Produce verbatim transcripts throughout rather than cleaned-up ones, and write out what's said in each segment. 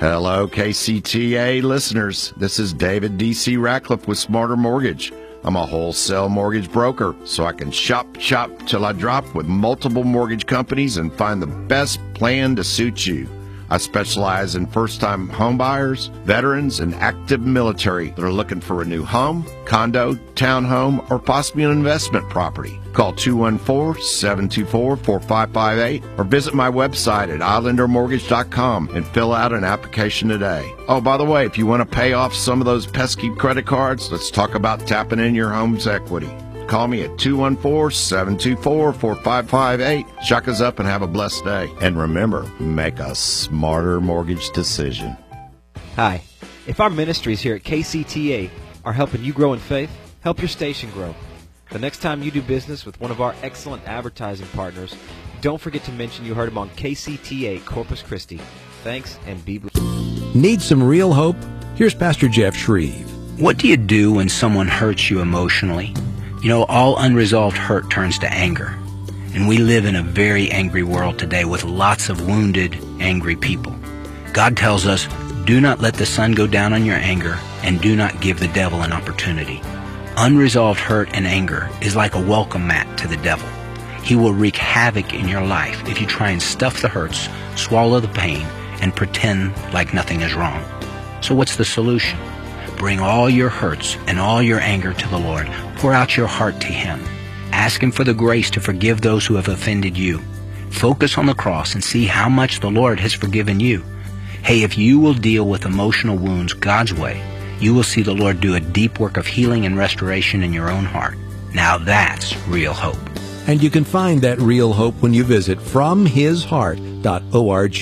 Hello, K C T A listeners. This is David D C. Ratcliffe with Smarter Mortgage. I'm a wholesale mortgage broker, so I can shop, shop till I drop with multiple mortgage companies and find the best plan to suit you. I specialize in first-time homebuyers, veterans, and active military that are looking for a new home, condo, townhome, or possibly an investment property. Call two one four, seven two four, four five five eight or visit my website at islander mortgage dot com and fill out an application today. Oh, by the way, if you want to pay off some of those pesky credit cards, let's talk about tapping in your home's equity. Call me at two one four, seven two four, four five five eight. Chuck us up and have a blessed day. And remember, make a smarter mortgage decision. Hi. If our ministries here at K C T A are helping you grow in faith, help your station grow. The next time you do business with one of our excellent advertising partners, don't forget to mention you heard them on K C T A Corpus Christi. Thanks, and be blessed. Need some real hope? Here's Pastor Jeff Shreve. What do you do when someone hurts you emotionally? You know, all unresolved hurt turns to anger. And we live in a very angry world today with lots of wounded, angry people. God tells us, do not let the sun go down on your anger, and do not give the devil an opportunity. Unresolved hurt and anger is like a welcome mat to the devil. He will wreak havoc in your life if you try and stuff the hurts, swallow the pain, and pretend like nothing is wrong. So what's the solution? Bring all your hurts and all your anger to the Lord. Pour out your heart to Him. Ask Him for the grace to forgive those who have offended you. Focus on the cross and see how much the Lord has forgiven you. Hey, if you will deal with emotional wounds God's way, you will see the Lord do a deep work of healing and restoration in your own heart. Now that's real hope. And you can find that real hope when you visit from his heart dot org.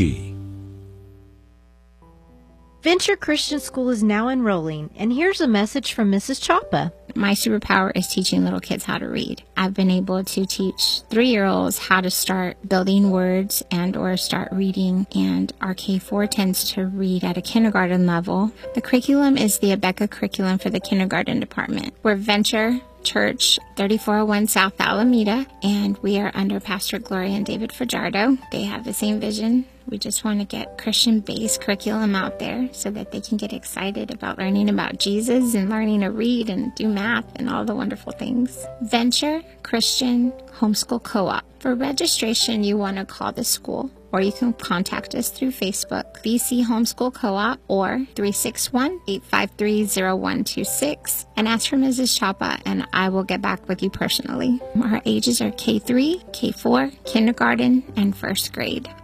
Venture Christian School is now enrolling, and here's a message from Missus Chapa. My superpower is teaching little kids how to read. I've been able to teach three-year-olds how to start building words and or start reading, and our K four tends to read at a kindergarten level. The curriculum is the Abeka curriculum for the kindergarten department. We're Venture Church, thirty-four oh one South Alameda, and we are under Pastor Gloria and David Fajardo. They have the same vision. We just want to get Christian-based curriculum out there so that they can get excited about learning about Jesus and learning to read and do math and all the wonderful things. Venture Christian Homeschool Co-op. For registration, you want to call the school, or you can contact us through Facebook, V C Homeschool Co-op, or three six one, eight five three, zero one two six, and ask for Missus Chapa, and I will get back with you personally. Our ages are K three, K four, kindergarten, and first grade.